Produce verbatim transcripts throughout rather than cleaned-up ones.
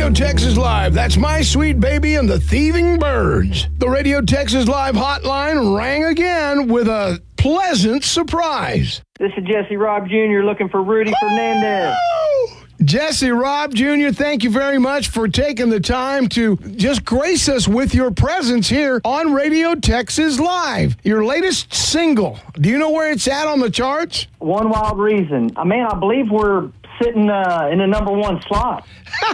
Radio Texas Live. That's My Sweet Baby and the Thieving Birds. The Radio Texas Live hotline rang again with a pleasant surprise. This is Jesse Robb Junior looking for Rudy oh! Fernandez. Jesse Robb Junior, thank you very much for taking the time to just grace us with your presence here on Radio Texas Live. Your latest single, do you know where it's at on the charts? One Wild Reason. I mean, I believe we're sitting uh, in the number one slot.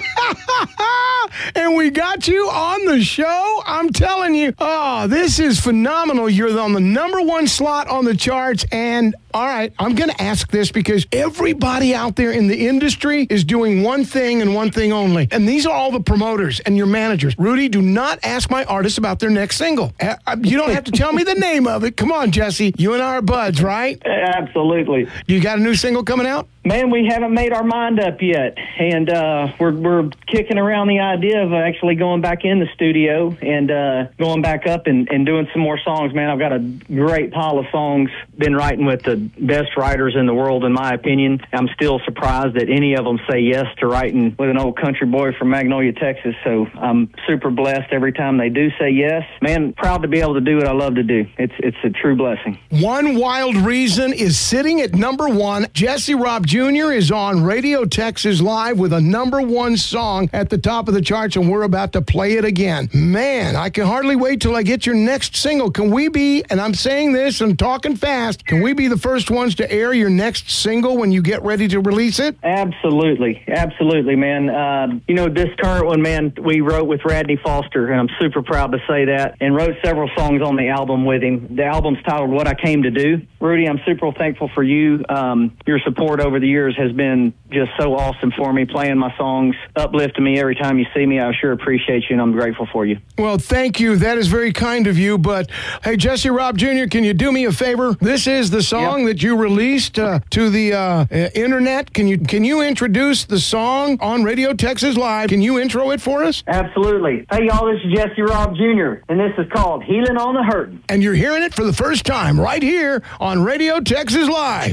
And we got you on the show. I'm telling you, oh, this is phenomenal. You're on the number one slot on the charts. And all right, I'm going to ask this because everybody out there in the industry is doing one thing and one thing only. And these are all the promoters and your managers. Rudy, do not ask my artists about their next single. You don't have to tell me the name of it. Come on, Jesse. You and I are buds, right? Absolutely. You got a new single coming out? Man, we haven't made our mind up yet, and uh, we're we're kicking around the idea of actually going back in the studio and uh, going back up and, and doing some more songs. Man, I've got a great pile of songs, been writing with the best writers in the world, in my opinion. I'm still surprised that any of them say yes to writing with an old country boy from Magnolia, Texas, so I'm super blessed every time they do say yes. Man, proud to be able to do what I love to do. It's, it's a true blessing. One Wild Reason is sitting at number one. Jesse Robb Junior is on Radio Texas Live with a number one song at the top of the charts, and we're about to play it again. Man, I can hardly wait till I get your next single. Can we be, and I'm saying this and talking fast, can we be the first ones to air your next single when you get ready to release it? Absolutely. Absolutely, man. Uh, you know, this current one, man, we wrote with Radney Foster, and I'm super proud to say that, and wrote several songs on the album with him. The album's titled What I Came to Do. Rudy, I'm super thankful for you. Um, your support over the years has been just so awesome for me, playing my songs, uplifting me every time you see me. I sure appreciate you, and I'm grateful for you. Well, thank you. That is very kind of you. But, hey, Jesse Robb Junior, can you do me a favor? This is the song yep. that you released uh, to the uh, uh, internet. Can you can you introduce the song on Radio Texas Live? Can you intro it for us? Absolutely. Hey, y'all, this is Jesse Robb Junior, and this is called Healing on the Hurtin'. And you're hearing it for the first time right here on Radio Texas Live.